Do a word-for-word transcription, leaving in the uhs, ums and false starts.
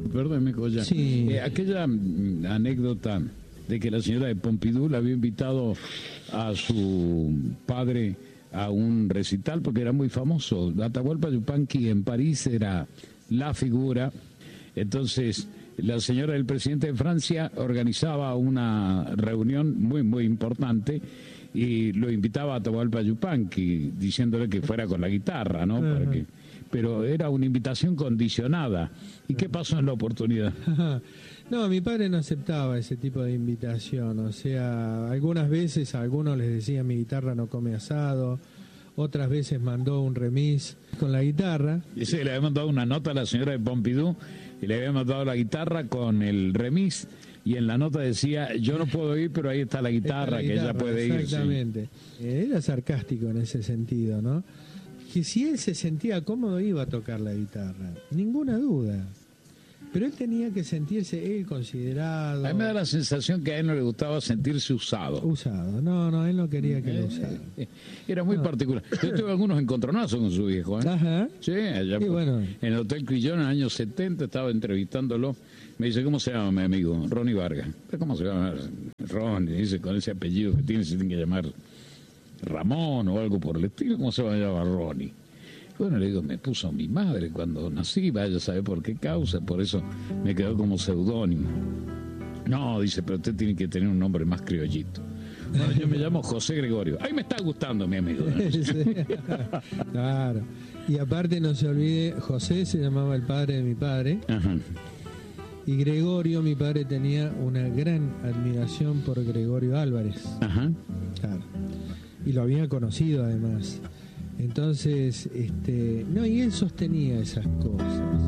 perdóneme, Joya. Sí. Eh, aquella mm, anécdota de que la señora de Pompidou la había invitado a su padre a un recital porque era muy famoso. Atahualpa Yupanqui en París era la figura. Entonces, la señora del presidente de Francia organizaba una reunión muy, muy importante y lo invitaba a Atahualpa Yupanqui, diciéndole que fuera con la guitarra, ¿no? Uh-huh. Para que... Pero era una invitación condicionada. ¿Y qué pasó en la oportunidad? No, mi padre no aceptaba ese tipo de invitación. O sea, algunas veces a algunos les decía mi guitarra no come asado, otras veces mandó un remis con la guitarra. Y sí, le había mandado una nota a la señora de Pompidou y le había mandado la guitarra con el remis y en la nota decía, yo no puedo ir, pero ahí está la guitarra, está la guitarra que ella puede ir. Exactamente. Sí. Era sarcástico en ese sentido, ¿no? Que si él se sentía cómodo iba a tocar la guitarra, ninguna duda. Pero él tenía que sentirse él considerado. A mí me da la sensación que a él no le gustaba sentirse usado. Usado, no, no, él no quería que eh, lo usara. Era muy no. particular. Yo tuve algunos encontronazos con su viejo, ¿eh? Ajá. Sí, allá y bueno. en el Hotel Crillon en el año setenta estaba entrevistándolo. Me dice, ¿cómo se llama mi amigo? Ronnie Vargas. ¿Cómo se llama? Ronnie, dice, con ese apellido que tiene, se tiene que llamar Ramón o algo por el estilo. ¿Cómo se va a llamar Ronnie? Bueno, le digo, me puso mi madre cuando nací, vaya a saber por qué causa, por eso me quedó como seudónimo. No, dice, pero usted tiene que tener un nombre más criollito. Bueno, yo me llamo José Gregorio. Ahí me está gustando, mi amigo. Claro. Y aparte no se olvide, José se llamaba el padre de mi padre. Ajá. Y Gregorio, mi padre tenía una gran admiración por Gregorio Álvarez. Ajá. Claro. Y lo había conocido además. Entonces, este, no, y él sostenía esas cosas.